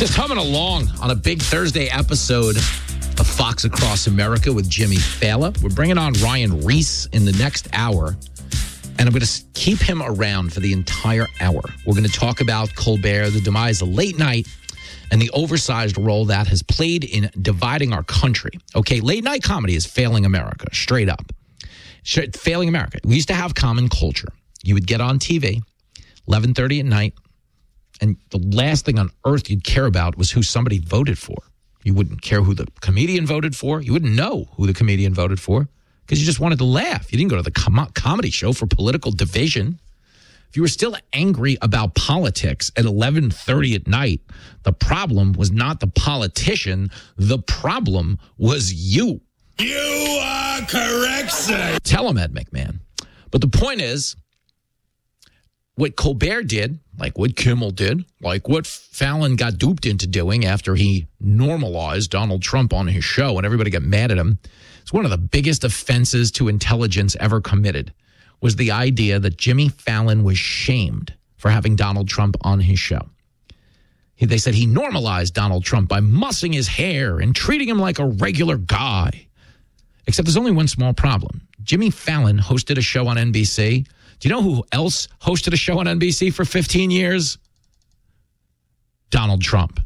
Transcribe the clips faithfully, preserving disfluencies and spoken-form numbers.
Just humming along on a big Thursday episode of Fox Across America with Jimmy Fallon. We're bringing on Ryan Reese in the next hour, and I'm going to keep him around for the entire hour. We're going to talk about Colbert, the demise of late night, and the oversized role that has played in dividing our country. Okay, late night comedy is failing America, straight up. Failing America. We used to have common culture. You would get on T V, eleven thirty at night, and the last thing on earth you'd care about was who somebody voted for. You wouldn't care who the comedian voted for. You wouldn't know who the comedian voted for because you just wanted to laugh. You didn't go to the com- comedy show for political division. If you were still angry about politics at eleven thirty at night, the problem was not the politician. The problem was you. You are correct, sir. Tell him, Ed McMahon. But the point is, what Colbert did, like what Kimmel did, like what Fallon got duped into doing after he normalized Donald Trump on his show and everybody got mad at him, it's one of the biggest offenses to intelligence ever committed, was the idea that Jimmy Fallon was shamed for having Donald Trump on his show. He, they said he normalized Donald Trump by mussing his hair and treating him like a regular guy. Except there's only one small problem. Jimmy Fallon hosted a show on N B C. Do you know who else hosted a show on N B C for fifteen years? Donald Trump.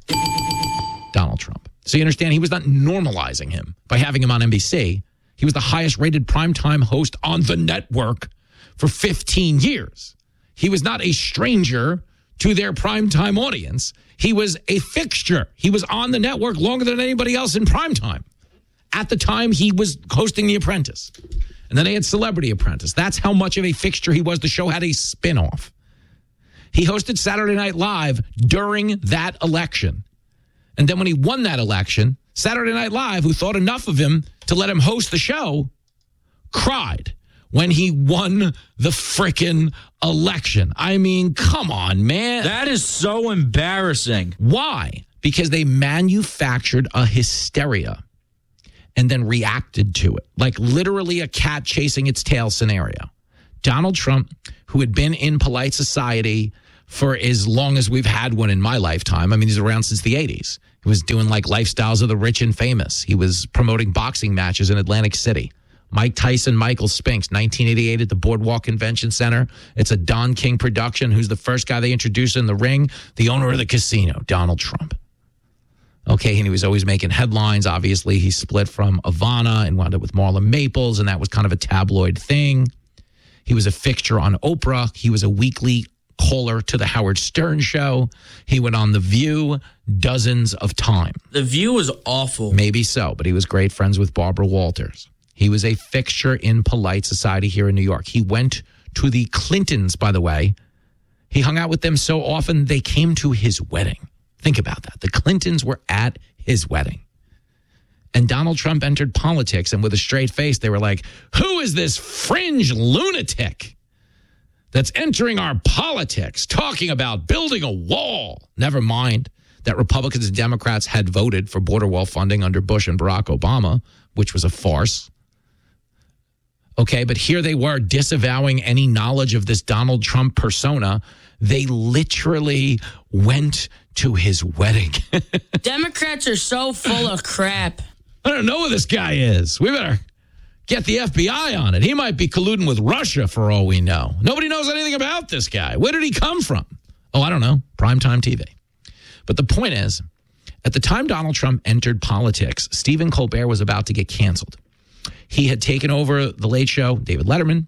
Donald Trump. So you understand, he was not normalizing him by having him on N B C. He was the highest rated primetime host on the network for fifteen years. He was not a stranger to their primetime audience. He was a fixture. He was on the network longer than anybody else in primetime. At the time, he was hosting The Apprentice. And then they had Celebrity Apprentice. That's how much of a fixture he was. The show had a spinoff. He hosted Saturday Night Live during that election. And then when he won that election, Saturday Night Live, who thought enough of him to let him host the show, cried when he won the frickin' election. I mean, come on, man. That is so embarrassing. Why? Because they manufactured a hysteria and then reacted to it, like literally a cat chasing its tail scenario. Donald Trump, who had been in polite society for as long as we've had one in my lifetime. I mean, he's around since the eighties. He was doing like Lifestyles of the Rich and Famous. He was promoting boxing matches in Atlantic City. Mike Tyson, Michael Spinks, nineteen eighty-eight at the Boardwalk Convention Center. It's a Don King production. Who's the first guy they introduced in the ring? The owner of the casino, Donald Trump. Okay, and he was always making headlines. Obviously, he split from Ivana and wound up with Marla Maples, and that was kind of a tabloid thing. He was a fixture on Oprah. He was a weekly caller to the Howard Stern show. He went on The View dozens of times. The View was awful. Maybe so, but he was great friends with Barbara Walters. He was a fixture in polite society here in New York. He went to the Clintons, by the way. He hung out with them so often they came to his wedding. Think about that. The Clintons were at his wedding. And Donald Trump entered politics, and with a straight face, they were like, who is this fringe lunatic that's entering our politics, talking about building a wall? Never mind that Republicans and Democrats had voted for border wall funding under Bush and Barack Obama, which was a farce. Okay, but here they were disavowing any knowledge of this Donald Trump persona. They literally went to his wedding. Democrats are so full of crap. I don't know who this guy is. We better get the F B I on it. He might be colluding with Russia for all we know. Nobody knows anything about this guy. Where did he come from? Oh, I don't know. Primetime T V. But the point is, at the time Donald Trump entered politics, Stephen Colbert was about to get canceled. He had taken over The Late Show, David Letterman,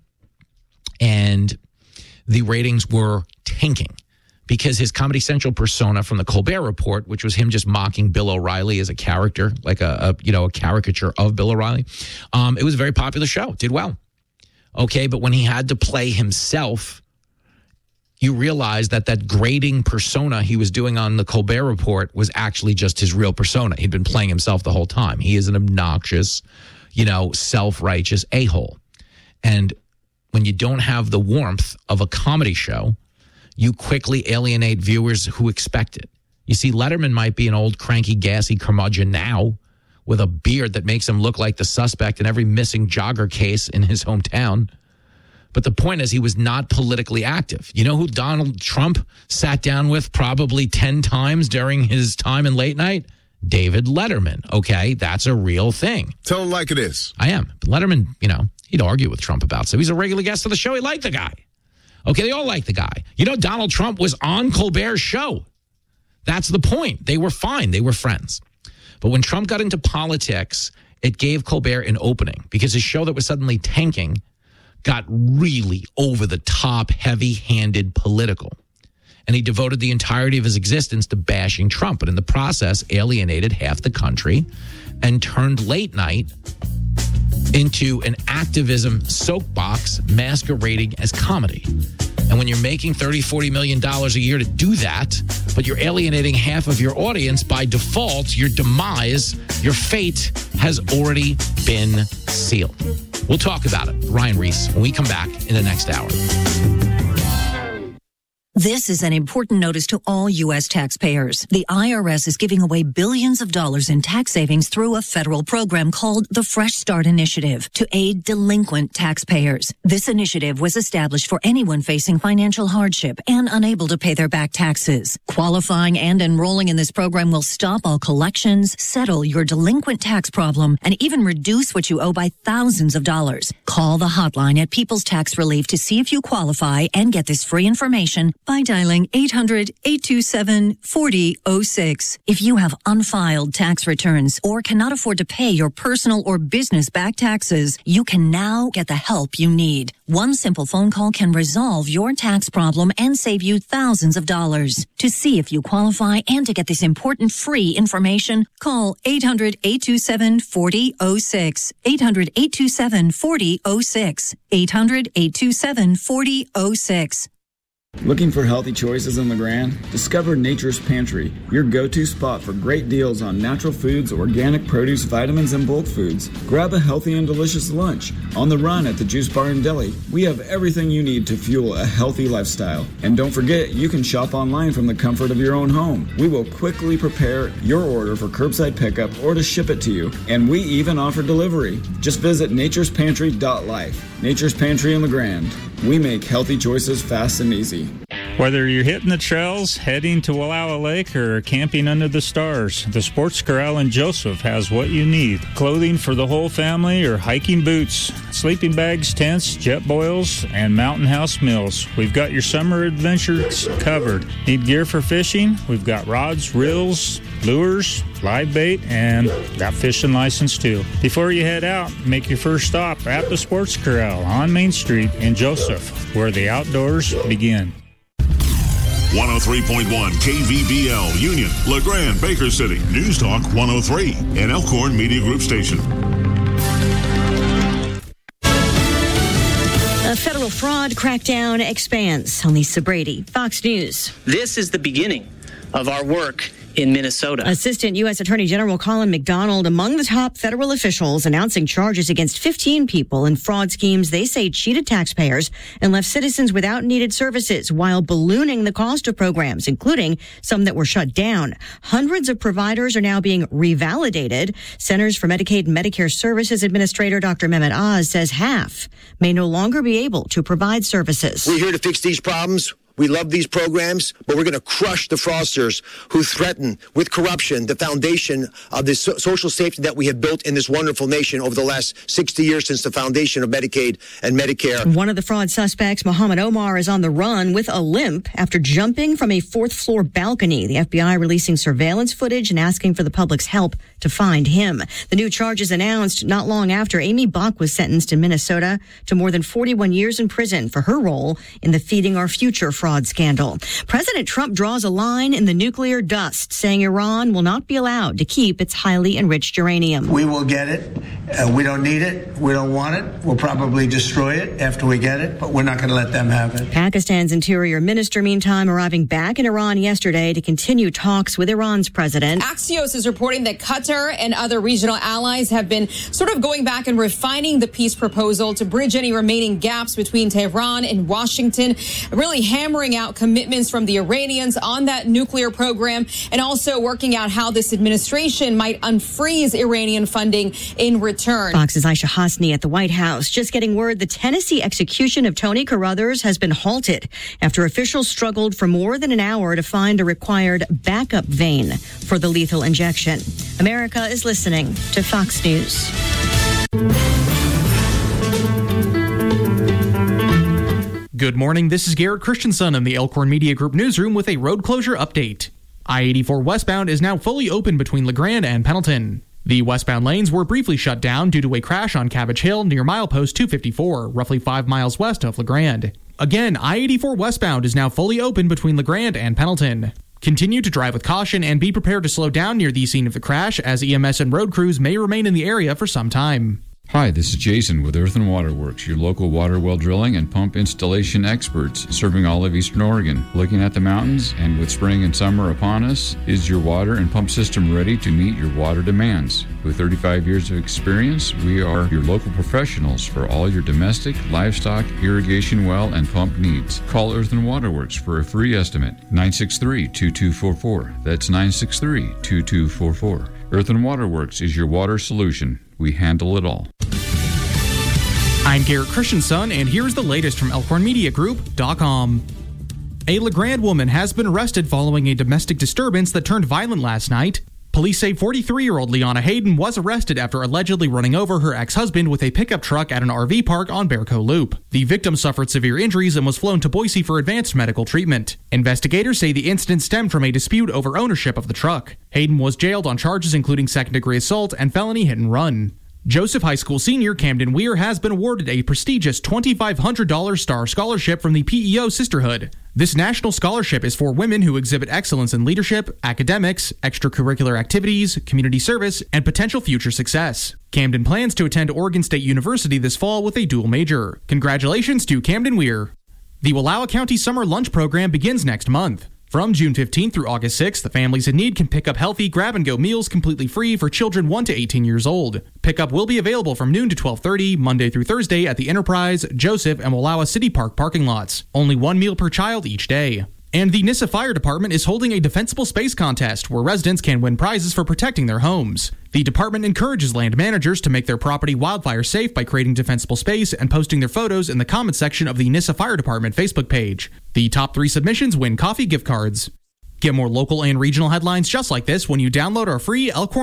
and the ratings were tanking because his Comedy Central persona from the Colbert Report, which was him just mocking Bill O'Reilly as a character, like a, a you know a caricature of Bill O'Reilly, um, it was a very popular show, did well. Okay, but when he had to play himself, you realize that that grading persona he was doing on the Colbert Report was actually just his real persona. He'd been playing himself the whole time. He is an obnoxious, you know, self-righteous a-hole. And when you don't have the warmth of a comedy show, you quickly alienate viewers who expect it. You see, Letterman might be an old, cranky, gassy curmudgeon now with a beard that makes him look like the suspect in every missing jogger case in his hometown. But the point is, he was not politically active. You know who Donald Trump sat down with probably ten times during his time in late night? David Letterman. Okay, that's a real thing. Tell him like it is. I am. But Letterman, you know, he'd argue with Trump about. So he's a regular guest of the show. He liked the guy. Okay, they all like the guy. You know, Donald Trump was on Colbert's show. That's the point. They were fine. They were friends. But when Trump got into politics, it gave Colbert an opening because his show that was suddenly tanking got really over the top, heavy-handed political. And he devoted the entirety of his existence to bashing Trump, but in the process alienated half the country and turned late night into an activism soapbox masquerading as comedy. And when you're making thirty, forty million dollars a year to do that, but you're alienating half of your audience, by default, your demise, your fate has already been sealed. We'll talk about it, Ryan Reese, when we come back in the next hour. This is an important notice to all U S taxpayers. The I R S is giving away billions of dollars in tax savings through a federal program called the Fresh Start Initiative to aid delinquent taxpayers. This initiative was established for anyone facing financial hardship and unable to pay their back taxes. Qualifying and enrolling in this program will stop all collections, settle your delinquent tax problem, and even reduce what you owe by thousands of dollars. Call the hotline at People's Tax Relief to see if you qualify and get this free information by dialing eight hundred, eight two seven, four zero zero six. If you have unfiled tax returns or cannot afford to pay your personal or business back taxes, you can now get the help you need. One simple phone call can resolve your tax problem and save you thousands of dollars. To see if you qualify and to get this important free information, call eight hundred, eight two seven, four zero zero six. eight hundred, eight two seven, four zero zero six. eight hundred, eight two seven, four zero zero six. Looking for healthy choices in LeGrand? Discover Nature's Pantry, your go-to spot for great deals on natural foods, organic produce, vitamins, and bulk foods. Grab a healthy and delicious lunch. On the run at the Juice Bar and Deli, we have everything you need to fuel a healthy lifestyle. And don't forget, you can shop online from the comfort of your own home. We will quickly prepare your order for curbside pickup or to ship it to you. And we even offer delivery. Just visit natures pantry dot life. Nature's Pantry in LeGrand. We make healthy choices fast and easy. Whether you're hitting the trails, heading to Wallowa Lake, or camping under the stars, the Sports Corral in Joseph has what you need. Clothing for the whole family or hiking boots, sleeping bags, tents, jet boils, and mountain house meals. We've got your summer adventures covered. Need gear for fishing? We've got rods, reels, lures, live bait, and got fishing license too. Before you head out, make your first stop at the Sports Corral on Main Street in Joseph, where the outdoors begin. one oh three point one K V B L, Union, LeGrand, Baker City, News Talk one oh three, an Elkhorn Media Group station. A federal fraud crackdown expands. On Lisa Brady, Fox News. This is the beginning of our work in Minnesota. Assistant U S Attorney General Colin McDonald among the top federal officials announcing charges against fifteen people in fraud schemes they say cheated taxpayers and left citizens without needed services while ballooning the cost of programs, including some that were shut down. Hundreds of providers are now being revalidated. Centers for Medicaid and Medicare Services Administrator Doctor Mehmet Oz says half may no longer be able to provide services. We're here to fix these problems. We love these programs, but we're going to crush the fraudsters who threaten with corruption the foundation of this so- social safety that we have built in this wonderful nation over the last sixty years since the foundation of Medicaid and Medicare. One of the fraud suspects, Muhammad Omar, is on the run with a limp after jumping from a fourth floor balcony. The F B I releasing surveillance footage and asking for the public's help to find him. The new charges announced not long after Amy Bach was sentenced in Minnesota to more than forty-one years in prison for her role in the Feeding Our Future fraud scandal. President Trump draws a line in the nuclear dust, saying Iran will not be allowed to keep its highly enriched uranium. We will get it. Uh, we don't need it. We don't want it. We'll probably destroy it after we get it, but we're not going to let them have it. Pakistan's interior minister, meantime, arriving back in Iran yesterday to continue talks with Iran's president. Axios is reporting that Qatar and other regional allies have been sort of going back and refining the peace proposal to bridge any remaining gaps between Tehran and Washington, really hammering out commitments from the Iranians on that nuclear program, and also working out how this administration might unfreeze Iranian funding in return. return. Fox's Aisha Hasni at the White House, just getting word the Tennessee execution of Tony Carruthers has been halted after officials struggled for more than an hour to find a required backup vein for the lethal injection. America is listening to Fox News. Good morning, this is Garrett Christensen in the Elkhorn Media Group newsroom with a road closure update. I eighty-four westbound is now fully open between LeGrand and Pendleton. The westbound lanes were briefly shut down due to a crash on Cabbage Hill near milepost two fifty-four, roughly five miles west of LeGrand. Again, I eighty-four westbound is now fully open between LeGrand and Pendleton. Continue to drive with caution and be prepared to slow down near the scene of the crash, as E M S and road crews may remain in the area for some time. Hi, this is Jason with Earth and Water Works, your local water well drilling and pump installation experts serving all of Eastern Oregon. Looking at the mountains, and with spring and summer upon us, is your water and pump system ready to meet your water demands? With thirty-five years of experience, we are your local professionals for all your domestic, livestock, irrigation well, and pump needs. Call Earth and Water Works for a free estimate, nine six three, two two four four. That's nine six three, two two four four. Earth and Water Works is your water solution. We handle it all. I'm Garrett Christensen, and here's the latest from Elkhorn Media Group dot com. A LeGrand woman has been arrested following a domestic disturbance that turned violent last night. Police say forty-three-year-old Liana Hayden was arrested after allegedly running over her ex-husband with a pickup truck at an R V park on Bearco Loop. The victim suffered severe injuries and was flown to Boise for advanced medical treatment. Investigators say the incident stemmed from a dispute over ownership of the truck. Hayden was jailed on charges including second-degree assault and felony hit and run. Joseph High School senior Camden Weir has been awarded a prestigious two thousand five hundred dollars Star Scholarship from the P E O Sisterhood. This national scholarship is for women who exhibit excellence in leadership, academics, extracurricular activities, community service, and potential future success. Camden plans to attend Oregon State University this fall with a dual major. Congratulations to Camden Weir. The Wallowa County Summer Lunch Program begins next month. From June fifteenth through August sixth, the families in need can pick up healthy grab-and-go meals completely free for children one to eighteen years old. Pickup will be available from noon to twelve thirty, Monday through Thursday at the Enterprise, Joseph, and Wallowa City Park parking lots. Only one meal per child each day. And the Nissa Fire Department is holding a defensible space contest where residents can win prizes for protecting their homes. The department encourages land managers to make their property wildfire safe by creating defensible space and posting their photos in the comments section of the Nissa Fire Department Facebook page. The top three submissions win coffee gift cards. Get more local and regional headlines just like this when you download our free Elkhorn